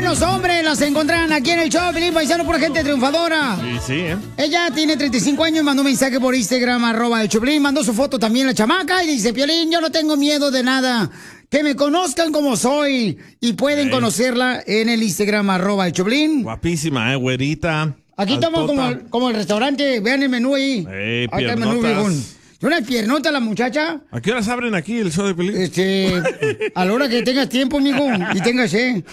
los hombres las encontrarán aquí en el show, Piolín, paisano, por gente triunfadora. Sí, ¿eh? Ella tiene 35 años, mandó un mensaje por Instagram, @el Choplin, mandó su foto también la chamaca y dice, Piolín, yo no tengo miedo de nada, que me conozcan como soy. Y pueden conocerla en el Instagram, @el Choplin. Guapísima, güerita. Aquí estamos como el restaurante, vean el menú ahí. Ey, Ahí está el menú, viejón. piernotas. Una piernota la muchacha. ¿A qué horas abren aquí el show de Piolín? A la hora que tengas tiempo, mijo, y tengas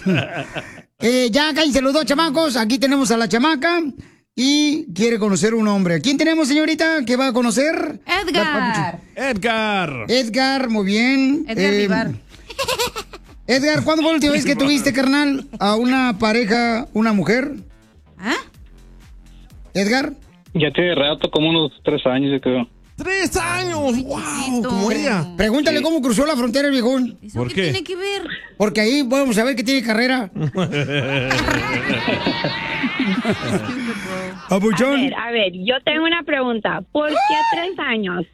ya cállense los dos chamacos. Aquí tenemos a la chamaca y quiere conocer un hombre. ¿Quién tenemos, señorita, que va a conocer? Edgar, muy bien. Edgar Vivar. Edgar, ¿cuándo fue la última vez que tuviste, carnal, a una pareja, una mujer? ¿Ah? Edgar. Ya tiene rato, como unos 3 años, yo creo. 3 años, wow, como ella. Pregúntale cómo cruzó la frontera el viejón. ¿Por qué? Tiene que ver. Porque ahí vamos a ver que tiene carrera. Papuchón. A ver, yo tengo una pregunta. ¿Por qué 3 años?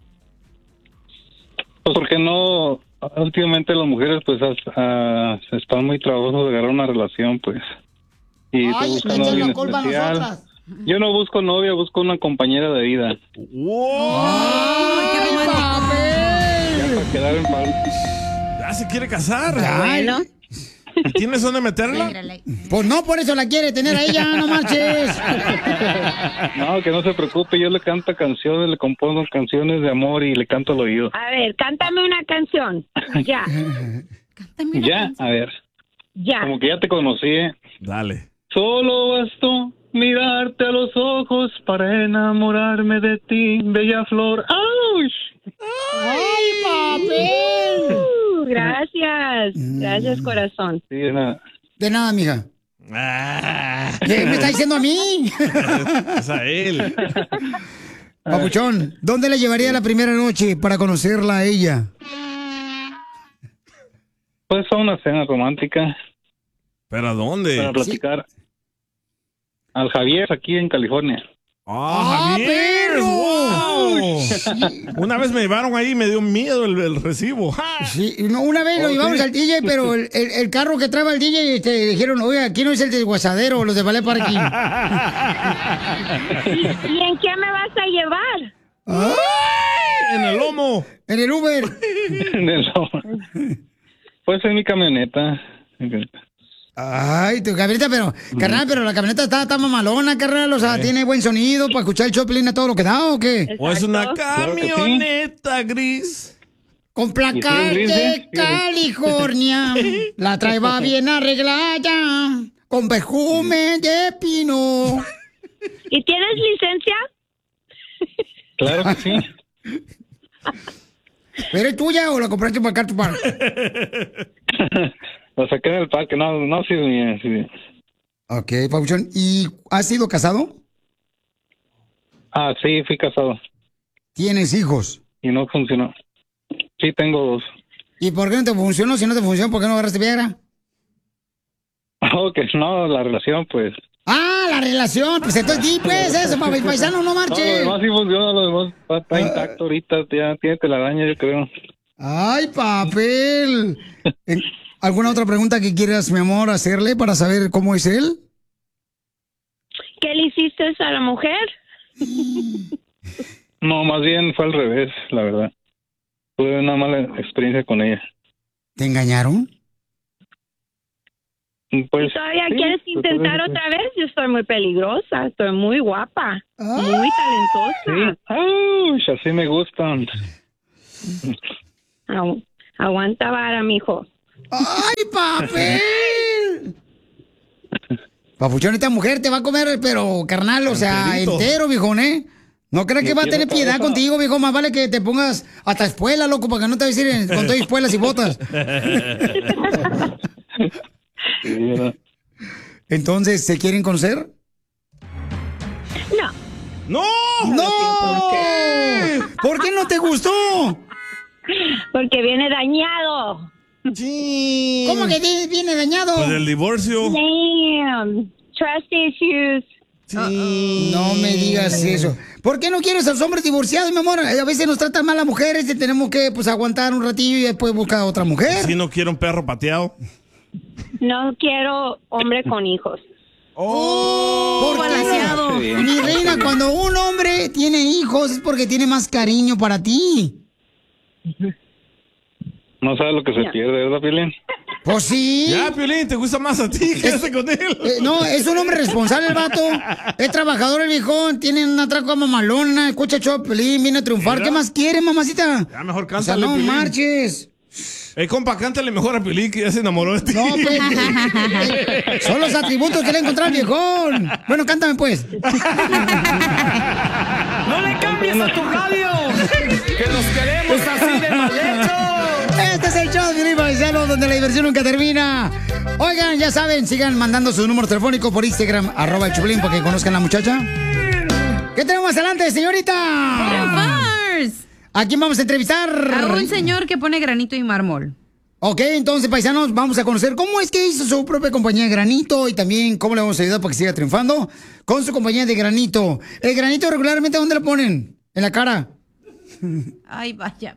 Pues porque no, últimamente las mujeres pues están muy trabajosas de agarrar una relación, pues. Y estoy buscando a alguien especial. Yo no busco novia, busco una compañera de vida. ¡Wow! ¡Qué romántico! Ya para quedar en paz. Ya se quiere casar. Bueno. ¿Y tienes dónde meterla? Pues no, por eso la quiere tener a ella, no marches. No, que no se preocupe, yo le canto canciones, le compongo canciones de amor y le canto al oído. A ver, cántame una canción. Ya. Ya, a ver. Ya. Como que ya te conocí, ¿eh? Dale. Solo bastó mirarte a los ojos para enamorarme de ti, bella flor. ¡Auch! ¡Ay, papel! Gracias. Gracias, corazón. Sí, de nada. De nada, mija. ¿Qué me está diciendo a mí? Es a él. Papuchón, ¿dónde la llevaría la primera noche para conocerla a ella? Pues a una cena romántica. ¿Pero a dónde? Para platicar. Al Javier, aquí en California. ¡Ah, Javier! perro! ¡Wow! Una vez me llevaron ahí y me dio miedo el recibo. Sí, no, una vez lo llevamos al DJ, pero el carro que trae el DJ dijeron, oye, aquí no es el de Guasadero, los de Ballet Parking. ¿Y en qué me vas a llevar? ¡Ay! En el lomo. En el Uber. En el lomo. Pues en mi camioneta. Ay, tu camioneta, pero, carnal, pero la camioneta está mamalona, carnal, o sea, tiene buen sonido para escuchar el Choplin a todo lo que da, ¿o qué? ¿O es una Claro que sí. camioneta gris? Con placa ¿Y sí, de California, la trae va bien arreglada, con perfume de pino. ¿Y tienes licencia? Claro que sí. ¿Pero es tuya o la compraste para acá tu par? La saqué del parque, no, sí, mía, sí. Ok, Pabuchón, ¿y has sido casado? Ah, sí, fui casado. ¿Tienes hijos? Y no funcionó. Sí, tengo 2. ¿Y por qué no te funcionó? Si no te funcionó, ¿por qué no agarraste Viagra? Oh, que no, la relación, pues. ¡Ah, la relación! Pues entonces di, pues, eso, paisano, no No, lo marche. demás sí funciona, lo demás está intacto ahorita, ya tiene telaraña, yo creo. ¡Ay, papel! ¿Alguna otra pregunta que quieras, mi amor, hacerle para saber cómo es él? ¿Qué le hiciste a la mujer? No, más bien fue al revés, la verdad. Tuve una mala experiencia con ella. ¿Te engañaron? Pues, ¿Todavía sí, quieres pues, intentar pues, otra vez? Yo estoy muy peligrosa, estoy muy guapa, muy talentosa. Sí, ¡ay! Así me gustan. Aguanta vara, mijo. ¡Ay, papel! Papuchón, esta mujer te va a comer, pero carnal, o sea, Enterito. entero, viejón, ¿eh? No creas que Yo va a quiero tener piedad cabeza. contigo, viejo. Más vale que te pongas hasta espuela, loco, para que no te vayas a ir con todas espuelas y botas. Sí, ¿verdad? Entonces, ¿se quieren conocer? No, ¡No! ¡No! ¿Por qué no te gustó? porque viene dañado. Sí. ¿Cómo que viene dañado? Pues el divorcio. Damn. Trust issues. Sí. No me digas eso. ¿Por qué no quieres a los hombres divorciados, mi amor? A veces nos tratan mal las mujeres y tenemos que pues aguantar un ratillo y después buscar a otra mujer. Si no quiero un perro pateado. No quiero hombre con hijos. ¿Por qué? Balanceado. Mi reina, cuando un hombre tiene hijos es porque tiene más cariño para ti. No sabes lo que se pierde, ¿verdad, Piolín? Pues sí. Ya, Piolín, ¿te gusta más a ti? Quédate con él. No, es un hombre responsable el vato. Es trabajador el viejón. Tiene una traca mamalona. Escucha el show, Piolín. Viene a triunfar. Mira. ¿Qué más quiere, mamacita? Ya, mejor O sea, cántale, no Piolín. marches. Compa, cántale mejor a Piolín, que ya se enamoró de ti. No, pues. Son los atributos que le encontró al viejón. Bueno, cántame, pues. ¡No le cambies a tu radio! ¡Que nos queremos así de mal hecho! Este es el show de Piolín, paisano, donde la diversión nunca termina. Oigan, ya saben, sigan mandando su número telefónico por Instagram, @el Choplin, para que conozcan a la muchacha. ¿Qué tenemos más adelante, señorita? Triunfars. ¿A quién vamos a entrevistar? A un señor que pone granito y mármol. Ok, entonces, paisanos, vamos a conocer cómo es que hizo su propia compañía de granito y también cómo le vamos a ayudar para que siga triunfando con su compañía de granito. El granito regularmente, ¿dónde lo ponen? ¿En la cara? Ay, vaya.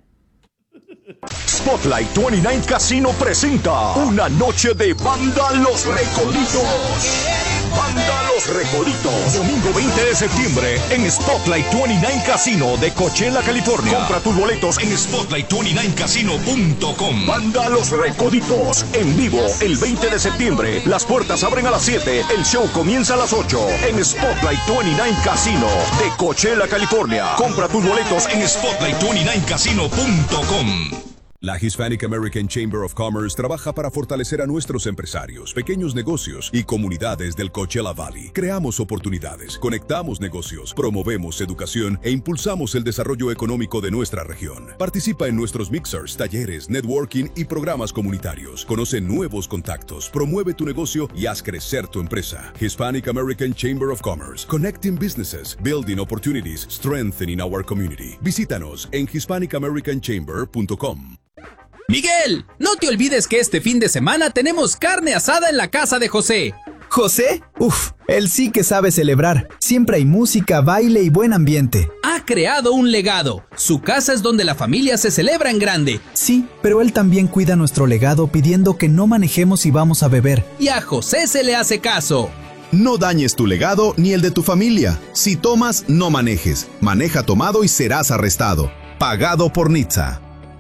Spotlight 29 Casino presenta una noche de Banda Los Recoditos. Banda Los Recoditos. Domingo 20 de septiembre en Spotlight 29 Casino de Coachella, California. Compra tus boletos en spotlight29casino.com. Banda Los Recoditos. En vivo el 20 de septiembre. Las puertas abren a las 7. El show comienza a las 8 en Spotlight 29 Casino de Coachella, California. Compra tus boletos en spotlight29casino.com. La Hispanic American Chamber of Commerce trabaja para fortalecer a nuestros empresarios, pequeños negocios y comunidades del Coachella Valley. Creamos oportunidades, conectamos negocios, promovemos educación e impulsamos el desarrollo económico de nuestra región. Participa en nuestros mixers, talleres, networking y programas comunitarios. Conoce nuevos contactos, promueve tu negocio y haz crecer tu empresa. Hispanic American Chamber of Commerce. Connecting businesses, building opportunities, strengthening our community. Visítanos en hispanicamericanchamber.com. Miguel, no te olvides que este fin de semana tenemos carne asada en la casa de José. ¿José? Uf, él sí que sabe celebrar. Siempre hay música, baile y buen ambiente. Ha creado un legado. Su casa es donde la familia se celebra en grande. Sí, pero él también cuida nuestro legado pidiendo que no manejemos si vamos a beber. Y a José se le hace caso. No dañes tu legado ni el de tu familia. Si tomas, no manejes. Maneja tomado y serás arrestado. Pagado por Nitza.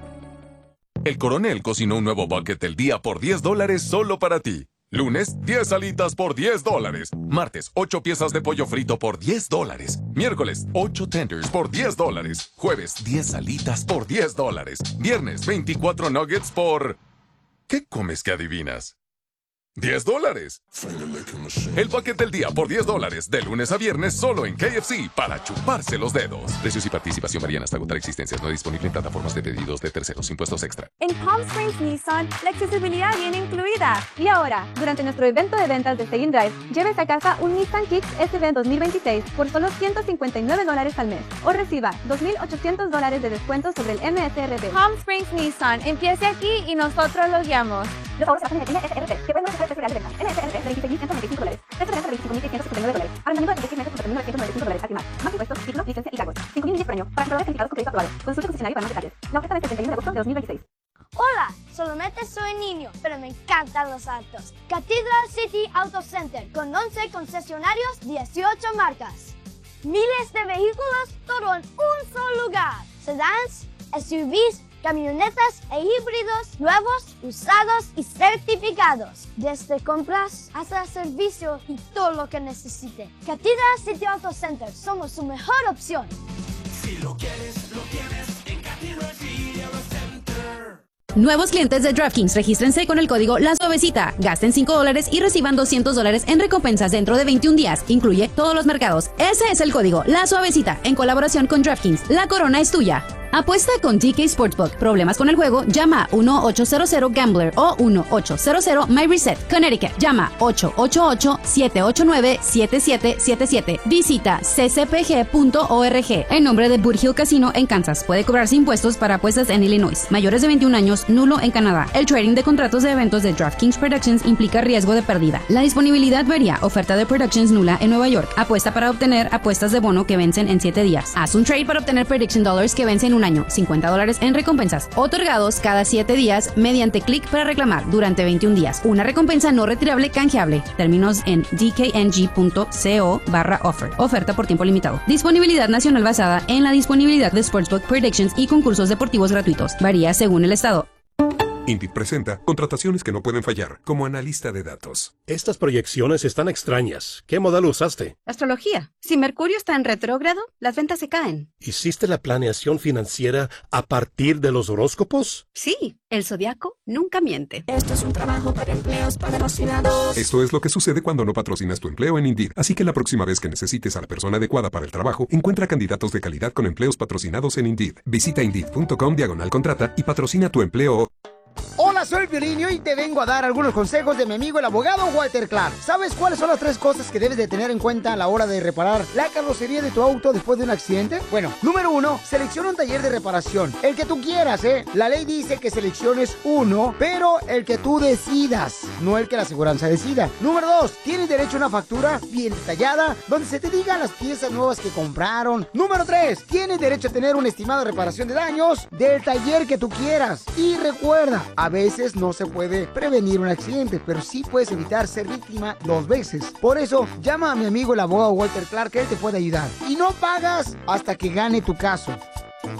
El Coronel cocinó un nuevo bucket del día por $10 solo para ti. Lunes, 10 alitas por $10. Martes, 8 piezas de pollo frito por $10. Miércoles, 8 tenders por $10. Jueves, 10 alitas por $10. Viernes, 24 nuggets por... ¿Qué comes que adivinas? $10. El bucket del día por $10, de lunes a viernes solo en KFC para chuparse los dedos. Precios y participación varían hasta agotar existencias. No disponible en plataformas de pedidos de terceros. Impuestos extra. En Palm Springs Nissan, la accesibilidad viene incluida. Y ahora, durante nuestro evento de ventas de Stay in Drive, llévese a casa un Nissan Kicks SV 2026 por solo $159 al mes. O reciba $2,800 de descuento sobre el MSRP. Palm Springs Nissan, empiece aquí y nosotros lo guiamos. Los favores se basan en el MSRP, que pueden ser precios reales de venta. MSRP de $26,195. Precio de venta de $25,679. Arrendamiento de $16,499 al final. Más impuestos, título, licencia y cargos. 5,000 millas por año. Para proveedores calificados con crédito aprobado. Consulte concesionario para más detalles. La oferta del 31 de agosto de 2026. Hola, solamente soy niño, pero me encantan los autos. Cathedral City Auto Center, con 11 concesionarios, 18 marcas. Miles de vehículos, todo en un solo lugar. Sedans, SUVs, camionetas e híbridos, nuevos, usados y certificados. Desde compras hasta servicio y todo lo que necesite. Cathedral City Auto Center, somos su mejor opción. Si lo quieres, lo tienes en Cathedral City Auto Center. Nuevos clientes de DraftKings, regístrense con el código La Suavecita. Gasten $5 y reciban $200 en recompensas dentro de 21 días. Incluye todos los mercados. Ese es el código La Suavecita en colaboración con DraftKings. La corona es tuya. Apuesta con DK Sportsbook. ¿Problemas con el juego? Llama 1-800-GAMBLER o 1-800-MyReset. Connecticut. Llama 888-789-7777. Visita ccpg.org. En nombre de Boot Hill Casino en Kansas. Puede cobrarse impuestos para apuestas en Illinois. Mayores de 21 años, nulo en Canadá. El trading de contratos de eventos de DraftKings Productions implica riesgo de pérdida. La disponibilidad varía. Oferta de Productions nula en Nueva York. Apuesta para obtener apuestas de bono que vencen en 7 días. Haz un trade para obtener Prediction Dollars que vencen en un año, $50 en recompensas, otorgados cada 7 días mediante clic para reclamar durante 21 días. Una recompensa no retirable canjeable. Términos en dkng.co/offer. Oferta por tiempo limitado. Disponibilidad nacional basada en la disponibilidad de Sportsbook Predictions y concursos deportivos gratuitos. Varía según el estado. Indeed presenta contrataciones que no pueden fallar, como analista de datos. Estas proyecciones están extrañas. ¿Qué modelo usaste? Astrología. Si Mercurio está en retrógrado, las ventas se caen. ¿Hiciste la planeación financiera a partir de los horóscopos? Sí, el zodiaco nunca miente. Esto es un trabajo para empleos patrocinados. Esto es lo que sucede cuando no patrocinas tu empleo en Indeed. Así que la próxima vez que necesites a la persona adecuada para el trabajo, encuentra candidatos de calidad con empleos patrocinados en Indeed. Visita Indeed.com/contrata y patrocina tu empleo. Hola, soy Piolín y hoy te vengo a dar algunos consejos de mi amigo el abogado Walter Clark. ¿Sabes cuáles son las 3 cosas que debes de tener en cuenta a la hora de reparar la carrocería de tu auto después de un accidente? Bueno, número 1, selecciona un taller de reparación. El que tú quieras, La ley dice que selecciones uno, pero el que tú decidas, no el que la aseguranza decida. Número 2, tienes derecho a una factura bien detallada, donde se te digan las piezas nuevas que compraron. Número 3, tienes derecho a tener una estimada reparación de daños del taller que tú quieras. Y recuerda, a veces no se puede prevenir un accidente, pero sí puedes evitar ser víctima 2 veces. Por eso, llama a mi amigo el abogado Walter Clark, que él te puede ayudar. Y no pagas hasta que gane tu caso.